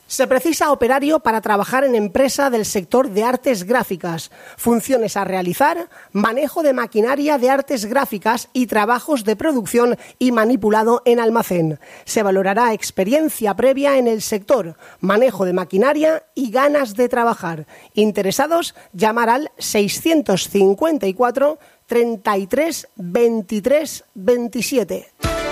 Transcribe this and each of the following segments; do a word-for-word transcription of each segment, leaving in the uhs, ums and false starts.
Se precisa operario para trabajar en empresa del sector de artes gráficas, funciones a realizar, manejo de maquinaria de artes gráficas y trabajos de producción y manipulado en almacén. Se valorará experiencia previa en el sector, manejo de maquinaria y ganas de trabajar. Interesados, llamar al seiscientos cincuenta y cuatro treinta y tres veintitrés veintisiete.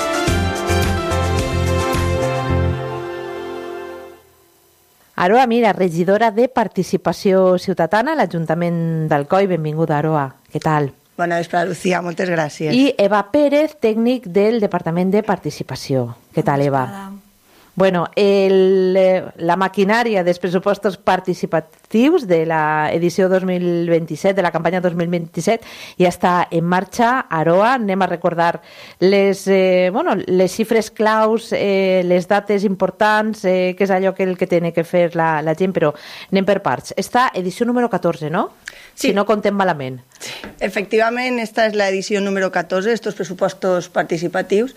Aroa Mira, regidora de Participació Ciutadana a l'Ajuntament d'Alcoi. Benvinguda, Aroa. Què tal? Bona vesprada, Lucía. Moltes gràcies. I Eva Pérez, tècnic del Departament de Participació. Què tal, Eva? Bueno, el, la maquinària dels pressupostos participatius de l'edició dos mil vint-i-set, de la campanya dos mil vint-i-set, ja està en marxa. Aroa, anem a recordar les, eh, bueno, les xifres claus, eh, les dates importants, eh, que és allò que el que té que fer la, la gent, però anem per parts. Esta edició número catorze, no? Sí. Si no contem malament. Sí. Efectivament, esta és l'edició número catorze, estos pressupostos participatius,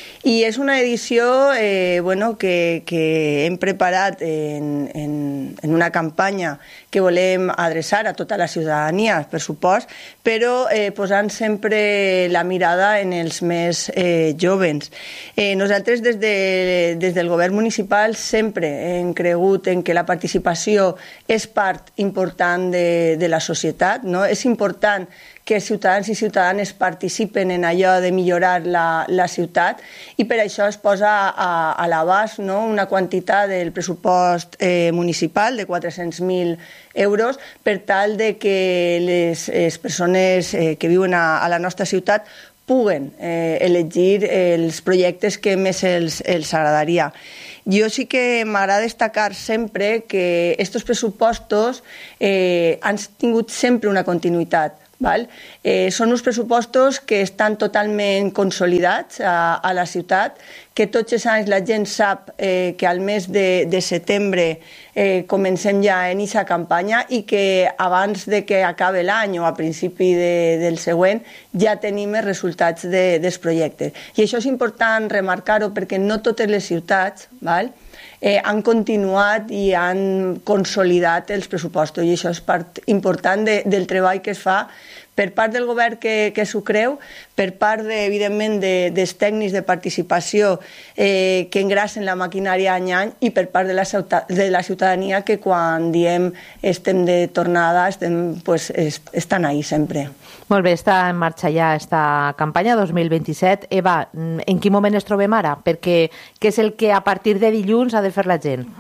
i és una edició eh, bueno, que, que hem preparat en, en, en una campanya que volem adreçar a tota la ciutadania, per supost, però eh, posant sempre la mirada en els més eh, jovens. Eh, nosaltres des, de, des del govern municipal sempre hem cregut en que la participació és part important de, de la societat, no? És important que ciutadans i ciutadanes participen en allò de millorar la, la ciutat, i per això es posa a, a l'abast, no? Una quantitat del pressupost eh, municipal de quatre-cents mil euros per tal de que les, les persones eh, que viuen a, a la nostra ciutat puguen eh, elegir els projectes que més els, els agradaria. Jo sí que m'agrada destacar sempre que aquests pressupostos eh, han tingut sempre una continuïtat. Val? Eh, són uns pressupostos que estan totalment consolidats a, a la ciutat, que tots els anys la gent sap eh, que al mes de, de setembre eh, comencem ja en aquesta campanya i que abans de que acabi l'any o a principi de, del següent ja tenim els resultats de, dels projectes. I això és important remarcar-ho perquè no totes les ciutats, val? Eh, han continuat i han consolidat els pressupostos, i això és part important de, del treball que es fa per part del govern que, que s'ho creu, per part, de, evidentment, de, dels tècnics de participació eh, que engracen la maquinària any a any, i per part de la, de la ciutadania que quan diem estem de tornada estem, pues, es, estan ahí sempre. Molt bé, està en marxa ja esta campanya dos mil vint-i-set. Eva, en quin moment es trobem ara? Perquè què és el que a partir de dilluns ha de fer la gent?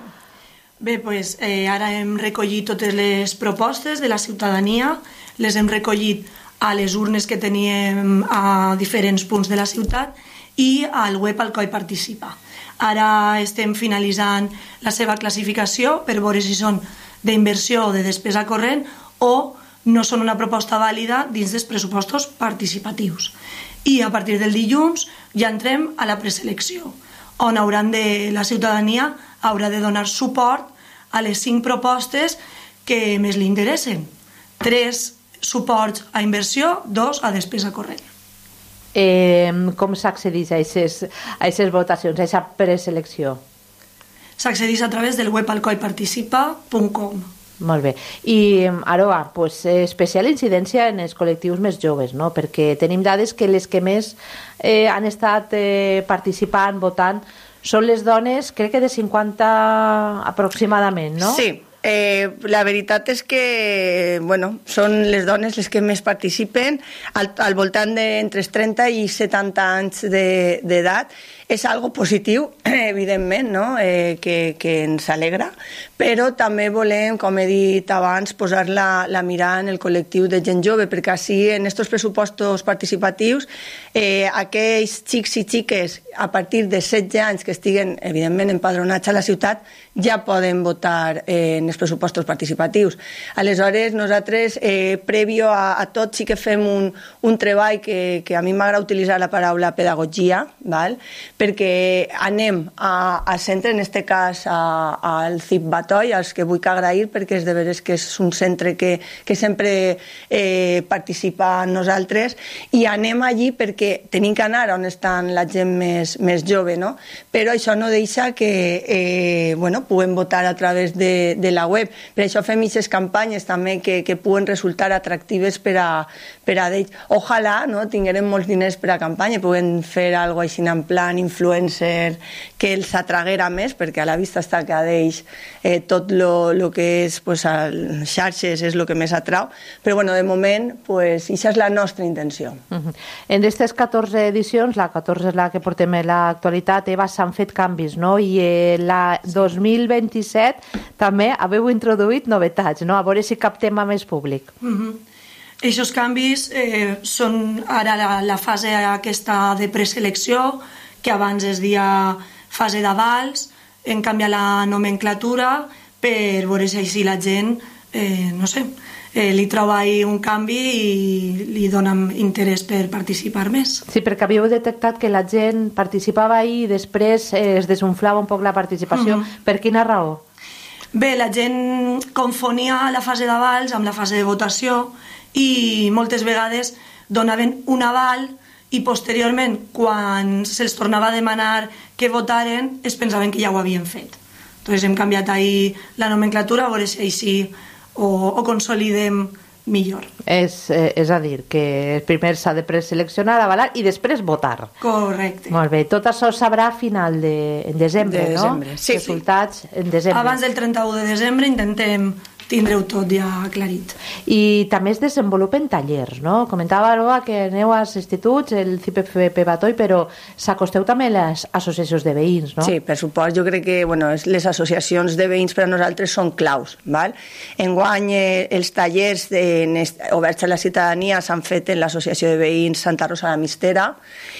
Bé, pues, eh, ara hem recollit totes les propostes de la ciutadania, les hem recollit a les urnes que teníem a diferents punts de la ciutat i al web Alcoi Participa. Ara estem finalitzant la seva classificació per veure si són d'inversió o de despesa corrent o no són una proposta vàlida dins dels pressupostos participatius. I a partir del dilluns ja entrem a la preselecció, on hauran de, la ciutadania haurà de donar suport a les cinc propostes que més li interessen. Tres suports a inversió, dos a despesa corrent. Eh, com s'accedeix a aquestes votacions, a aquesta preselecció? S'accedeix a través del web alcoi participa punt com. Molt bé. I, Aroa, pues, especial incidència en els col·lectius més joves, no? Perquè tenim dades que les que més eh, han estat eh, participant, votant, són les dones, crec que de cinquanta aproximadament, no? Sí. Eh, la veritat és que bueno, són les dones les que més participen, al, al voltant d'entre trenta i setanta anys d'edat. És algo positiu, evidentment, no? eh, que, que ens alegra, però també volem, com he dit abans, posar la, la mirada en el col·lectiu de gent jove, perquè així en aquests pressupostos participatius eh, aquells xics i xiques a partir de setze anys que estiguen, evidentment, empadronats a la ciutat ja poden votar eh, en els pressupostos participatius. Aleshores, nosaltres, eh, prèvio a, a tot, sí que fem un, un treball que, que a mi m'agrada utilitzar la paraula pedagogia, val? perquè anem a, al centre, en aquest cas a, al C I P Batoi, als que vull agrair, perquè és de veres que és un centre que, que sempre eh, participa amb nosaltres, i anem allí perquè tenim que anar on estan la gent més, més jove, no? Però això no deixa que eh, bueno, puguem votar a través de, de la web. Per això fem aquestes campanyes també que, que puguen resultar atractives per a, per a d'ells. Ojalà no, tinguem molts diners per a campanya, puguem fer alguna cosa així en plan influencer que els atraguera més, perquè a la vista està que a d'ells eh, tot el que és pues, les xarxes és el que més atrau, però bueno, de moment pues, això és la nostra intenció. Uh-huh. En aquestes catorze edicions, la catorze és la que portem a l'actualitat, Eva, s'han fet canvis, no? I eh, la dos mil vint-i-set també haveu introduït novetats, no? A veure si captem a més públic. Uh-huh. Aquests canvis eh, són ara la, la fase aquesta de preselecció, que abans es deia fase d'avals, hem canviat la nomenclatura per veure si així la gent, eh, no sé, eh, li troba ahí un canvi i li dona interès per participar més. Sí, perquè havíeu detectat que la gent participava ahí i després eh, es desunflava un poc la participació. Mm-hmm. Per quina raó? Bé, la gent confonia la fase d'avals amb la fase de votació i moltes vegades donaven un aval i posteriorment, quan se'ls tornava a demanar que votaren, es pensaven que ja ho havien fet. Entonces hem canviat ahí la nomenclatura a veure si així o, o consolidem millor. És, eh, és a dir, que primer s'ha de preseleccionar, avalar i després votar. Correcte. Molt bé, tot això es sabrà a final de en desembre, de desembre. no? Sí, resultats sí. en desembre. Abans del trenta-u de desembre intentem tindreu tot ja aclarit. I també es desenvolupen tallers, no? Comentava Aroa que aneu als instituts, el C I P F P Batoi, però s'acosteu també a les associacions de veïns, no? Sí, per supost. Jo crec que bueno, les associacions de veïns per a nosaltres són claus. Val? Enguany eh, els tallers de, oberts a la ciutadania s'han fet en l'Associació de Veïns Santa Rosa de la Mistera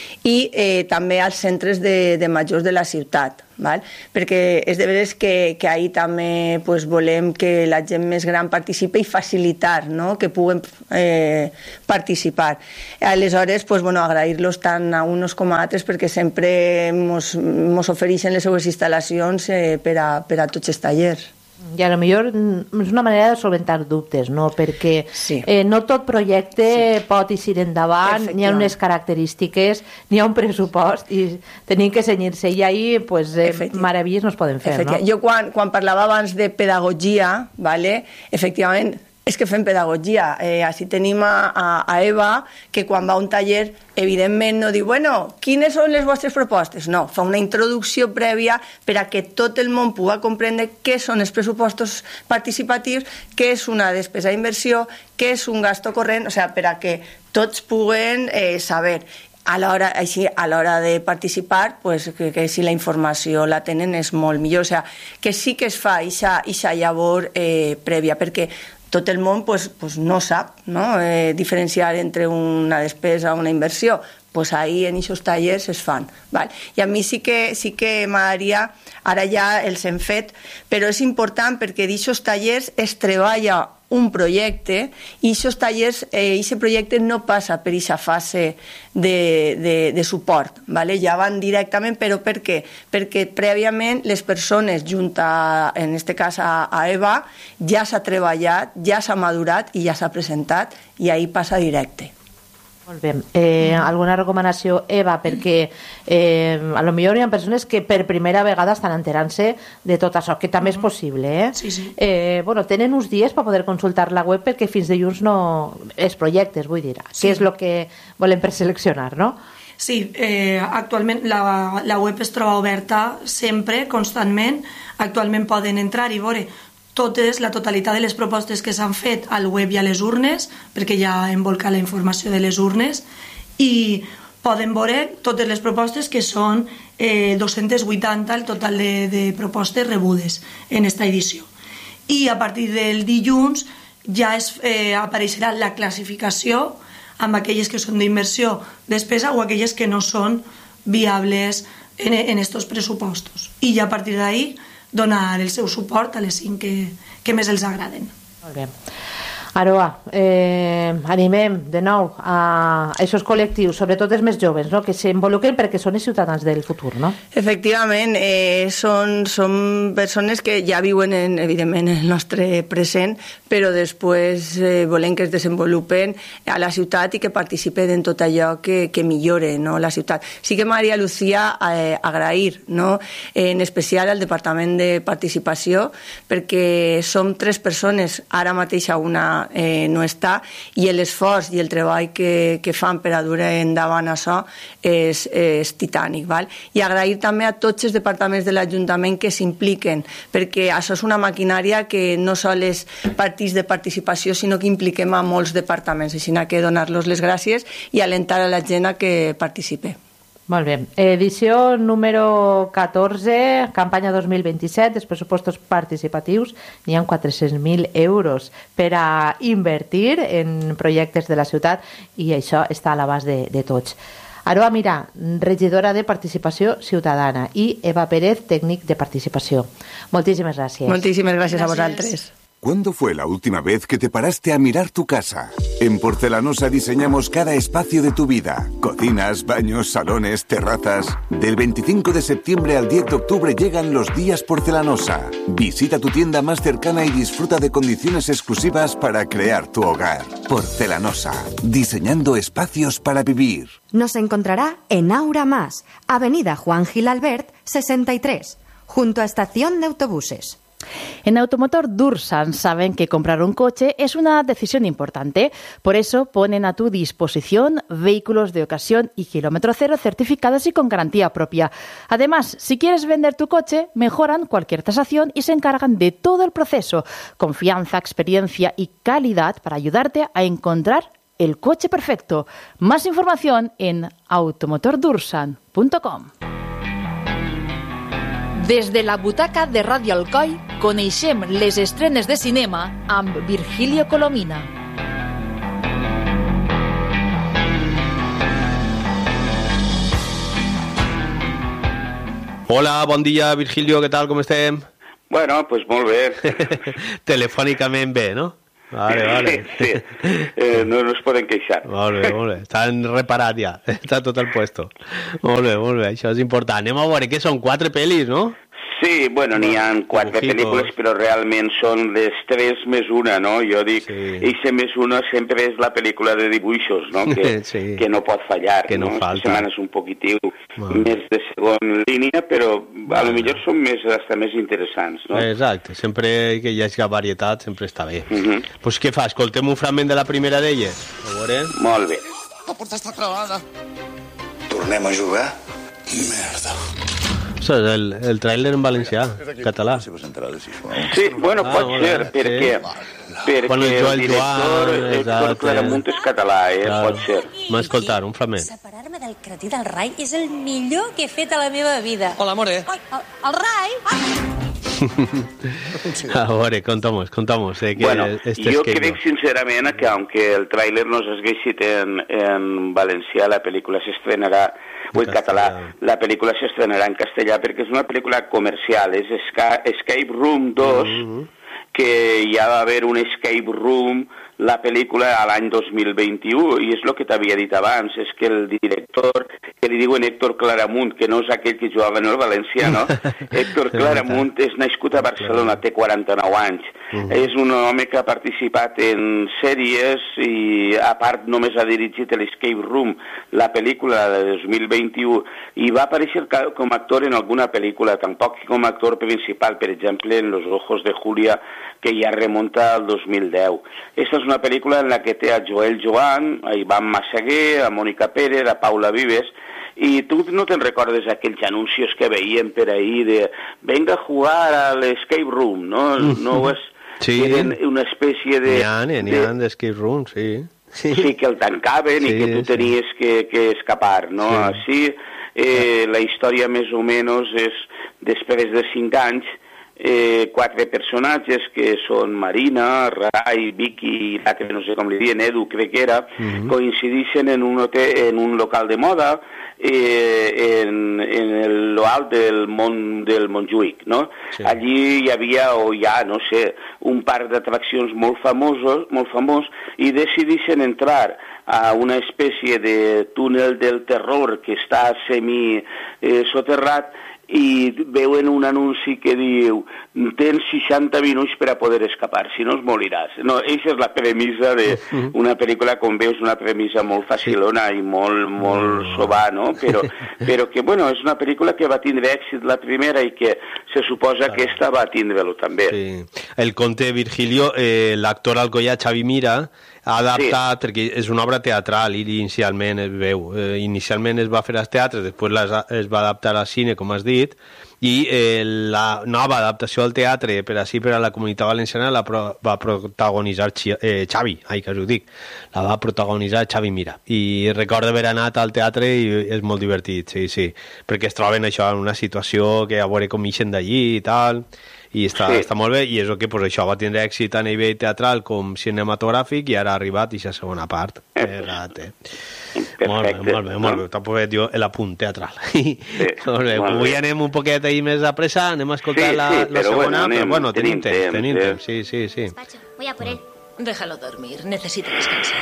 i eh, també als centres de, de majors de la ciutat. Val? Perquè és de veres que, que ahir també pues, volem que la gent més gran participi i facilitar, no? Que puguen eh, participar. Aleshores, pues, bueno, agrair-los tant a uns com a altres perquè sempre ens ofereixen les seues instal·lacions eh, per, a, per a tots els tallers. I a lo millor és una manera de solventar dubtes, no? Perquè sí. eh, no tot projecte sí. pot eixir endavant, n'hi ha unes característiques, n'hi ha un pressupost i tenim que cenyir-se i ahir pues, eh, meravilles no es poden fer, no? Jo quan, quan parlava abans de pedagogia, vale? Efectivament, és que fem pedagogia. Eh, així tenim a, a, a Eva, que quan va a un taller, evidentment no diu, bueno, quines són les vostres propostes? No, fa una introducció prèvia per a que tot el món pugui comprendre què són els pressupostos participatius, què és una despesa d'inversió, què és un gasto corrent, o sigui, per a que tots puguen eh, saber. A l'hora, així, a l'hora de participar, pues, que, que si la informació la tenen és molt millor. O sigui, que sí que es fa aquesta llavor eh, prèvia, perquè tot el món pues, pues no sap no? Eh, diferenciar entre una despesa o una inversió. Pues ahí en aquests tallers es fan. Val? I a mi sí que, sí que m'agradaria, ara ja els hem fet, però és important perquè d'aquests tallers es treballa un projecte i aquests tallers, eh, aquest projecte no passa per aquesta fase de, de, de suport, vale? Ja van directament, però per què? Perquè prèviament les persones, junt a, en aquest cas a, a Eva, ja s'ha treballat, ja s'ha madurat i ja s'ha presentat i ahí passa directe. Molt bé. Eh, alguna recomanació, Eva, perquè eh, a lo millor hi ha persones que per primera vegada estan enterant-se de tot això, que també és possible, eh? Sí, sí. Eh, bueno, tenen uns dies per poder consultar la web perquè fins dilluns no... els projectes, vull dir, sí. Què és el que volem preseleccionar, no? Sí, eh, actualment la, la web es troba oberta sempre, constantment. Actualment poden entrar i veure totes, la totalitat de les propostes que s'han fet al web i a les urnes, perquè ja hem volcat la informació de les urnes, i poden veure totes les propostes, que són eh, dos-centes vuitanta el total de, de propostes rebudes en esta edició. I a partir del dilluns ja es, eh, apareixerà la classificació amb aquelles que són d'inversió, despesa, o aquelles que no són viables en, en estos pressupostos. I ja a partir d'ahí donar el seu suport a les cinc que, que més els agraden. Molt bé. Aroa, eh, animem de nou a aquests col·lectius, sobretot els més joves, no? Que s'involucren perquè són els ciutadans del futur, no? Efectivament, eh, són, són persones que ja viuen, en, evidentment, en el nostre present, però després eh, volem que es desenvolupen a la ciutat i que participen en tot allò que, que millore, no, la ciutat. Sí que Maria Lucía eh, agrair, no? En especial al Departament de Participació, perquè som tres persones, ara mateix una eh, no està, i l'esforç i el treball que, que fan per a dur endavant això és, és titànic. Val? I agrair també a tots els departaments de l'Ajuntament que s'impliquen, perquè això és una maquinària que no sols partits de participació, sinó que impliquem a molts departaments, així que donar-los les gràcies i alentar a la gent a que participe. Molt bé. Edició número catorze, campanya dos mil vint-i-set, dels pressupostos participatius. N'hi ha quatre-cents mil euros per a invertir en projectes de la ciutat i això està a l'abast de, de tots. Aroa Mirà, regidora de Participació Ciutadana, i Eva Pérez, tècnic de Participació. Moltíssimes gràcies. Moltíssimes gràcies, gràcies. a vosaltres. ¿Cuándo fue la última vez que te paraste a mirar tu casa? En Porcelanosa diseñamos cada espacio de tu vida. Cocinas, baños, salones, terrazas. Del veinticinco de septiembre al diez de octubre llegan los días Porcelanosa. Visita tu tienda más cercana y disfruta de condiciones exclusivas para crear tu hogar. Porcelanosa, diseñando espacios para vivir. Nos encontrará en Aura Más, Avenida Juan Gil Albert, sesenta y tres, junto a Estación de Autobuses. En Automotor Dursan saben que comprar un coche es una decisión importante. Por eso ponen a tu disposición vehículos de ocasión y kilómetro cero certificados y con garantía propia. Además, si quieres vender tu coche, mejoran cualquier tasación y se encargan de todo el proceso. Confianza, experiencia y calidad para ayudarte a encontrar el coche perfecto. Más información en automotor dursan punto com. Des de la butaca de Ràdio Alcoi coneixem les estrenes de cinema amb Virgilio Colomina. Hola, bon dia, Virgilio, què tal, com estem? Bueno, pues molt bé. Telefònicament bé, no? Vale, vale. Sí, eh, no nos poden queixar. Molt bé, molt bé. Estan reparat ja. Està tot al puesto. Molt bé, molt bé. Això és important. Anem a veure què són quatre pel·lis, no? Sí, bueno, n'hi ha quatre Dibujito. pel·lícules, però realment són les tres més una, no? Jo dic, sí. Eixe més una sempre és la pel·lícula de dibuixos, no? Que, sí. que no pot fallar, que no? no falta. Aquesta és un poquitiu bueno. més de segon línia, però a lo millor són més, hasta més interessants, no? Exacte, sempre que hi hagi varietat sempre està bé. Doncs uh -huh. pues, què fa? Escoltem un fragment de la primera d'elles? A veure? Molt bé. La porta està clavada. Tornem a jugar? Merda. Això és el, el tràiler en valencià, català. Sí, bueno, ah, pot bueno, ser, perquè, sí. perquè bueno, el, el director Héctor Claramunt és català, eh? Clar. Pot ser. M'ha escoltat, un fragment. Separar-me del cretí del Rai és el millor que he fet a la meva vida. Hola, more. Ai, el, el Rai... A veure, contamos, contamos. Eh, que bueno, este jo crec sincerament que aunque el tràiler no s'haguessi en, en valencià, la pel·lícula s'estrenarà o en català, la pel·lícula s'estrenarà en castellà perquè és una pel·lícula comercial, és Escape Room dos, mm-hmm. que ja va haver un Escape Room, la pel·lícula a l'any dos mil vint-i-u, i és el que t'havia dit abans, és que el director, que li diuen Héctor Claramunt, que no és aquell que jugava en el València, no? Héctor Claramunt és nascut a Barcelona, té quaranta-nou anys. Uh-huh. És un home que ha participat en sèries i, a part, només ha dirigit l'Escape Room, la pel·lícula de dos mil vint-i-u, i va aparèixer com a actor en alguna pel·lícula, tampoc com a actor principal, per exemple, en Los ojos de Julia, que ja remunta al dos mil deu. Esta és una pel·lícula en la que té a Joel Joan, a Ivan Massaguer, a Mònica Pérez, a Paula Vives, i tu no te'n recordes aquells anuncis que veiem per ahir de venga a jugar a l'Escape Room, no? No és... Sí. Eren una espècie de... N'hi ha, n'hi ha d'Escape Room, sí. Sí. sí, que el tancaven sí, i que tu tenies sí. que, que escapar, no? Sí. Així, eh, la història més o menys és, després de cinc anys, eh, quatre personatges que són Marina, Rai, Vicky i l'altre, no sé com li diuen, Edu, crec que era, mm-hmm. coincideixen en un, hotel, en un local de moda eh, en, en el loal del Mont, del Montjuïc, no? Sí. Allí hi havia, o hi ha, no sé, un parc d'atraccions molt famosos, molt famós, i decideixen entrar a una espècie de túnel del terror que està semi-soterrat eh, i veuen un anunci que diu tens seixanta minuts per a poder escapar, si no es moriràs. No, aquesta és la premissa d'una pel·lícula, com veus, una premissa molt facilona i molt, molt sobà, no? Però, però que, bueno, és una pel·lícula que va tindre èxit la primera i que se suposa que esta va tindre-lo també. Sí. El conte Virgilio, eh, l'actor alcoià Xavi Mira, ha adaptat, sí. perquè és una obra teatral i inicialment es veu, eh, inicialment es va fer als teatres, després les, es va adaptar al cine, com has dit, i eh, la nova adaptació al teatre per així per a la Comunitat Valenciana la pro, va protagonitzar eh, Xavi, ai que us ho dic, la va protagonitzar Xavi Mira, i recordo haver anat al teatre i és molt divertit, sí, sí, perquè es troben això en una situació que a veure com ixen d'allí i tal, i està, sí. està molt bé, i és el que pues, això va tindre èxit a nivell teatral com cinematogràfic i ara ha arribat i la segona part. Perfecte. Molt bé, molt bé, molt bé. T'ha posat jo l'apunt teatral. Sí, molt bé, avui anem un poquet ahí més a pressa, anem a escoltar sí, la, sí, la segona, bueno, anem, però bueno, tenim temps, tenim temps, sí, sí, sí. Despacho, voy a por él. Déjalo dormir, necesita descansar.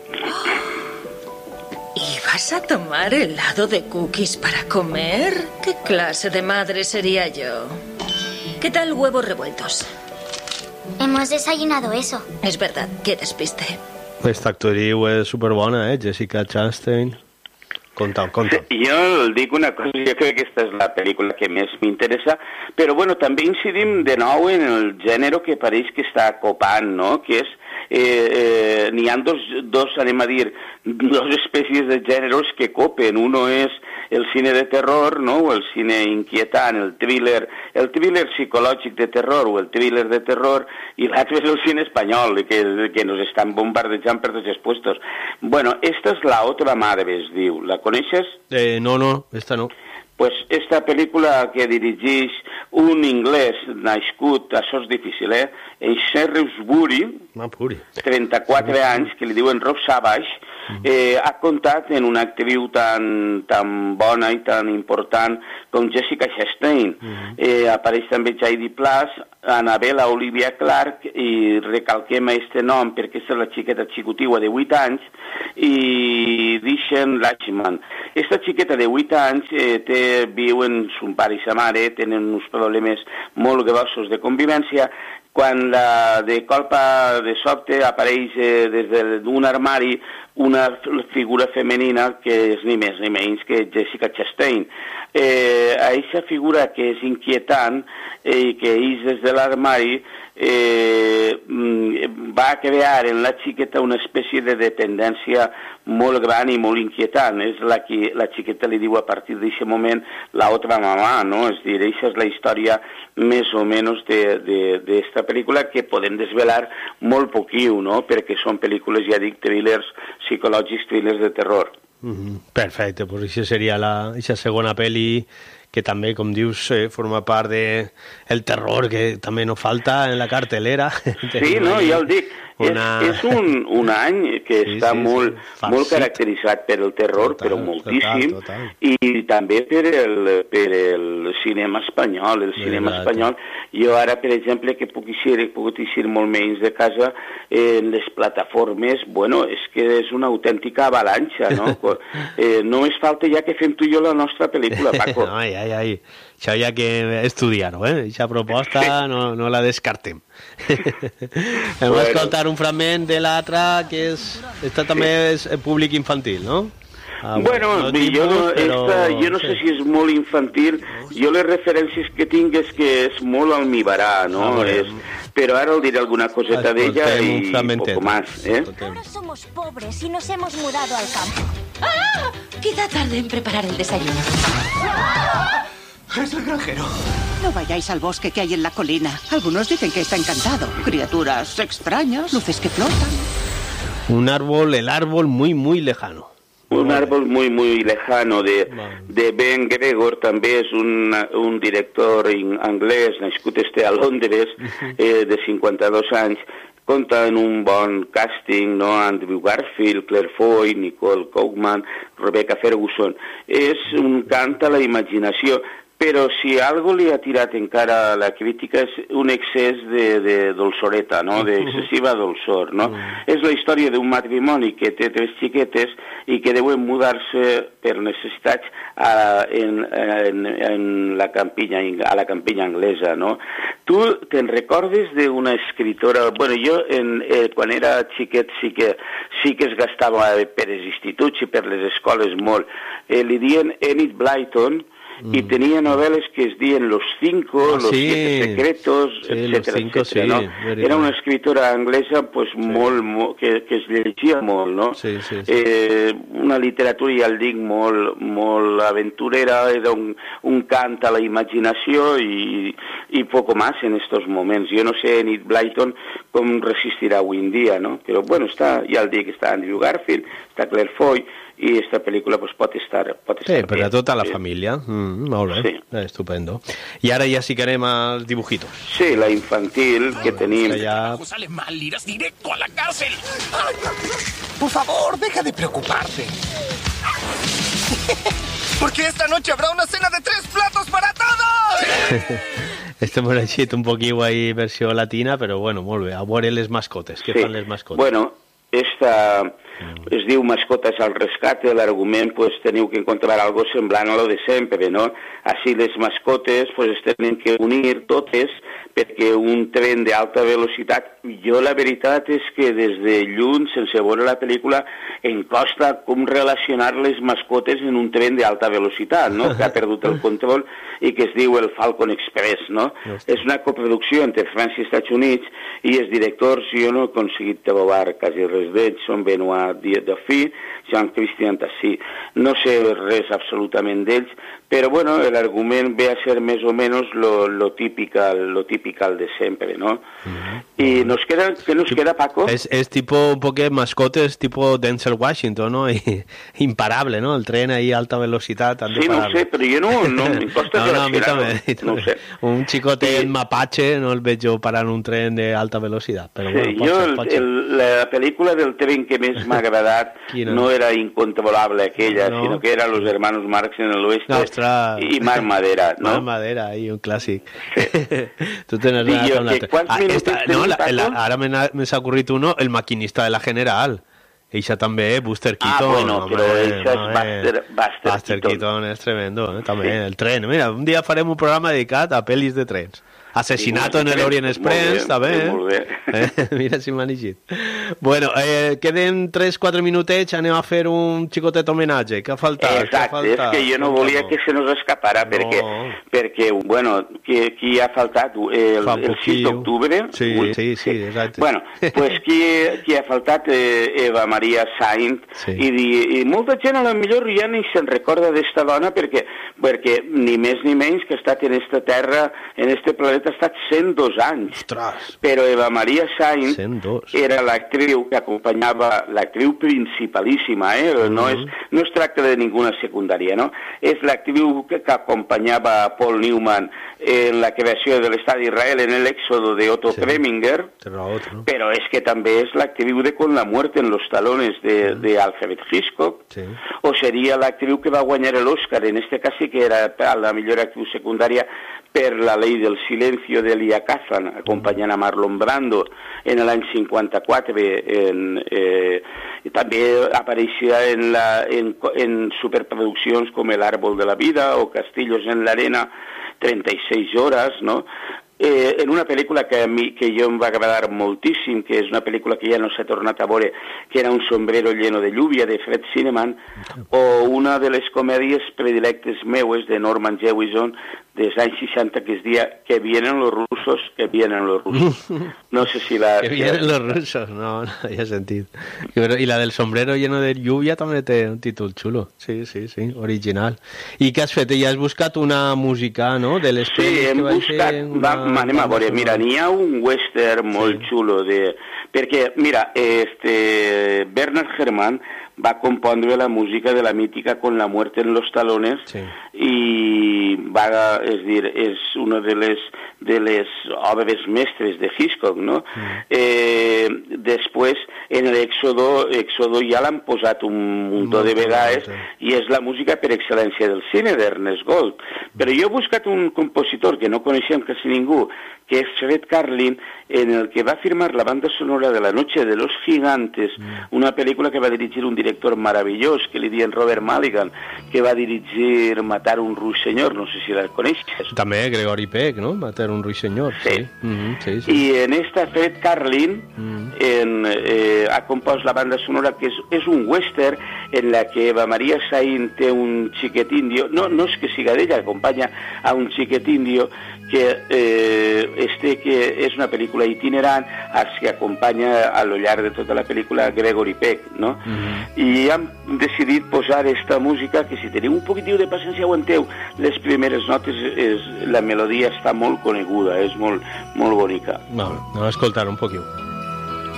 ¿Y vas a tomar helado de cookies para comer? ¿Qué clase de madre sería yo? ¿Qué tal huevos revueltos? Hemos desayunado eso. Es verdad, qué despiste. Esta actriu és superbona, eh? Jessica Chastain. Conta'm, conta'm. Sí, jo dic una cosa, jo crec que aquesta és la pel·lícula que més m'interessa, però bueno, també incidim de nou en el gènere que pareix que està copant, no? Que és, eh, eh, n'hi ha dos, dos, anem a dir, dos espècies de gèneres que copen. Uno és el cine de terror, no? O el cine inquietant, el thriller, el thriller psicològic de terror o el thriller de terror, i l'altre és el cine espanyol, que, que nos estan bombardejant per tots els puestos. Bueno, esta és La otra madre, es diu. La coneixes? Eh, no, no, esta no. Pues esta pel·lícula que dirigeix un anglès nascut, això és difícil, eh? En Shrewsbury, trenta-quatre anys, que li diuen Rob Savage, eh, ha comptat en una actriu tan, tan bona i tan important com Jessica Chastain. Eh, apareix també J D Plus, Annabella Olivia Clarke, i recalquem este nom perquè és la xiqueta xicotiua de vuit anys, i Dishen Lachman. Esta xiqueta de vuit anys eh, té, viu en son pare i sa mare, tenen uns problemes molt grossos de convivència, quan la, de colpa de sobte apareix eh, des d'un armari una figura femenina que és ni més ni menys que Jessica Chastain. Eh, a aquesta figura que és inquietant i eh, que és des de l'armari eh, va crear en la xiqueta una espècie de dependència molt gran i molt inquietant. És la que la xiqueta li diu a partir d'aquest moment la otra mamà, no? És dir, aquesta és la història més o menys d'esta pel·lícula, que podem desvelar molt poquiu, no? Perquè són pel·lícules, ja dic, thrillers psicològics, thrillers de terror. Mm-hmm. Perfecte, pues això seria la aquesta segona pel·li que també, com dius, eh, forma part de el terror que també no falta en la cartelera. Sí, no, ja el dic. Una... És, és un, un any que sí, està sí, molt, sí. molt caracteritzat per el terror, total, però moltíssim, total, total. I també per el, per el cinema espanyol. El cinema Exacte. espanyol, jo ara, per exemple, que puc eixir, puc eixir molt menys de casa, eh, en les plataformes, bueno, és que és una autèntica avalanxa, no? eh, només falta ja que fem tu i jo la nostra pel·lícula, Paco. Ai, ai, ai. Això hi ha que estudiar-ho, eh? Aquesta proposta no, no la descartem. Hem bueno. escoltat un fragment de l'altra, que és... Esta també és públic infantil, no? Ah, bueno, no jo, no, però... esta, jo no sé si és molt infantil, jo les referències que tinc és que és molt almibarà, no? Ah, és, però ara el diré alguna coseta d'ella i poco más, ¿eh? Ahora somos pobres y nos hemos mudado al campo. ¡Ah! Quizá tarde en preparar el desayuno. ¡Ah! Es el granjero. No vayáis al bosque que hay en la colina. Algunos dicen que está encantado. Criaturas extrañas, luces que flotan. Un árbol, el árbol muy, muy lejano. Un árbol muy, muy lejano de, de Ben Gregor, també és un, un director anglès, nascut este a Londres, eh, de cinquanta-dos anys, compta en un bon càsting, no? Andrew Garfield, Claire Foy, Nicole Kidman, Rebecca Ferguson. És un cant a la imaginació, però si algo li ha tirat encara a la crítica és un excés de, de dolçoreta, no? D'excessiva dolçor, no? Mm. És la història d'un matrimoni que té tres xiquetes i que deuen mudar-se per necessitats a, en, en, en la campinya, a la campinya anglesa, no? Tu te'n recordes d'una escritora... Bueno, jo en, eh, quan era xiquet sí que, sí que es gastava per els instituts i per les escoles molt. Eh, li dien Enid Blyton, Mm. y tenía novelas que es dien Los Cinco, ah, Los sí. Siete Secretos, sí, etcétera, cinco, etcétera, sí, ¿no? Era una escritora anglesa pues sí. molt, molt, que, que es llegia molt, no? Sí, sí, sí. Eh, una literatura, ja el dic, molt, molt aventurera, era un, un cant a la imaginació i, i poco más en estos moments. Jo no sé, Enid Blyton, com resistirà avui en dia, no? Però, bueno, està, ja el dic, està Andrew Garfield, està Claire Foy, i esta pel·lícula pues, pot estar, pot estar sí, per a tota la sí. família. Mm, molt bé, sí. Estupendo. I ara ja sí que anem als dibujitos. Sí, la infantil que tenim. Si ya... sale mal, irás directo a la cárcel. Por favor, deja de preocuparte. Porque esta noche habrá una cena de tres platos para todos. Este m'ho he llegit un poquillo ahí versió latina, però bueno, molt bé. A veure les mascotes. Què sí. fan les mascotes? Bueno, esta... es diu Mascotas al rescate, l'argument pues teniu que encontrar algo semblant a lo de sempre, no? Així les mascotes pues es tenen que unir totes perquè un tren d'alta velocitat, jo la veritat és que des de lluny, sense veure la pel·lícula, em costa com relacionar les mascotes en un tren d'alta velocitat, no? Que ha perdut el control i que es diu el Falcon Express, no? És una coproducció entre França i Estats Units i els directors, jo no he aconseguit trobar quasi res d'ells, són Benoit Duffy, Jean-Christian Tassy. No sé res absolutament d'ells, però bueno, l'argument ve a ser més o menys lo, lo típical, lo típical de sempre, ¿no? Uh-huh. Y nos queda, ¿qué nos queda, Paco? Es, es tipo un poco mascotes tipo Denzel Washington, ¿no? Y, imparable, ¿no? El tren ahí a alta velocidad. Sí, no sé, pero yo no, no me costa no, no, a mí también, no sé. Un chicote en mapache no el veig jo parar en un tren de alta velocidad. Pero sí, bueno, jo ser, el, el, la pel·lícula del tren que més m'ha agradat no era incontrolable aquella, no. Sinó que era Los Hermanos Marx en el Oeste no, y Mar Madera, ¿no? Mar Madera, ahí un clàssic. Sí. Tu tens una... Sí, jo, que quants ah, minuts esta, no, la, la, ara me, me s'ha ocorrit uno, El maquinista de la General. Eixa també, eh? Buster Keaton. Ah, bueno, no, però eixa és no, Buster, Buster, Buster Keaton. Keaton és tremendo, eh? També, sí. El tren. Mira, un dia farem un programa dedicat a pel·lis de trens. Asesinato sí, en el Orient Express, també, eh? Molt bé. Eh? Mira si m'ha llegit. Bueno, eh, queden tres quatre minutets, anem a fer un xicotet homenatge. Què ha faltat? Exacte, ha faltat? És que jo no volia que se nos escapara, no. perquè, perquè, bueno, qui, qui ha faltat? El, el sis d'octubre? Sí, sí, sí, exacte. Bueno, pues qui, qui ha faltat? Eh, Eva Maria Saint, sí. I, i molta gent a lo millor ja ni se'n recorda d'esta dona perquè, perquè ni més ni menys que ha estat en esta terra, en este planeta, ha estat cent dos anys. Ostres. Però Eva Maria Saint era l'actriu que acompanyava, l'actriu principalíssima, eh? Uh-huh. no, és, no es tracta de ninguna secundària, no? És l'actriu que, que acompanyava a Paul Newman en la creació de l'Estat d'Israel, en l'èxodo de Otto sí. Preminger, no? Però és que també és l'actriu de Con la muerte en los talones de, uh-huh. de Alfred Hitchcock, sí. O seria l'actriu que va guanyar l'Oscar, en este cas sí que era la millor actriu secundària per La ley del silencio d'Elia Kazan, acompanyant a Marlon Brando en l'any cinquanta-quatre. En, eh, també apareixia en, la, en, en superproduccions com El árbol de la vida o Castillos en la arena, trenta y seis horas, no? Eh, en una pel·lícula que a mi que jo em va agradar moltíssim, que és una pel·lícula que ja no s'ha tornat a veure, que era Un sombrero lleno de lluvia, de Fred Zinnemann, o una de les comèdies predilectes meues de Norman Jewison dels anys seixanta, que es dia Que vienen los rusos, que vienen los rusos. No sé si la... Que vienen los rusos, no, no había sentido. I la del sombrero lleno de lluvia també té un títol xulo. Sí, sí, sí, original. I què has fet? Ja has buscat una música, no?, de les pel·lis sí, hem que buscat, va, va, anem a veure, mira, n'hi ha un western molt sí. xulo de... Perquè, mira, este Bernard Herrmann va compondre la música de la mítica Con la muerte en los talones, sí. i va, és dir, és una de les, de les obres mestres de Hitchcock, no? Mm. Eh, després, en l'Èxodo, Èxodo ja l'han posat un muntó de vegades, i és la música per excel·lència del cine, d'Ernest Gold. Però jo he buscat un compositor que no coneixem quasi ningú, que és Fred Karlin, en el que va firmar la banda sonora de La noche de los gigantes, mm. una pel·lícula que va dirigir un director meravellós, que li diuen Robert Mulligan, que va dirigir Matar un ruiseñor, no sé si la coneixes. També Gregory Peck, no? Matar un ruiseñor. Sí. Sí. Mm-hmm, sí, sí. I en esta Fred Karlin mm. en, eh, ha compost la banda sonora, que és, és un western en la que Eva Maria Saín té un xiquet indio, no, no és que siga d'ella, acompanya a un xiquet indio que, eh, este, que és una pel·lícula itinerant, als que acompanya a lo llarg de tota la pel·lícula Gregory Peck, no? Mm-hmm. I hem decidit posar esta música, que si teniu un poquitiu de paciència aguanteu les primeres notes, és, la melodia està molt coneguda, és molt, molt bonica. Vale, anem a escoltar un poquiu.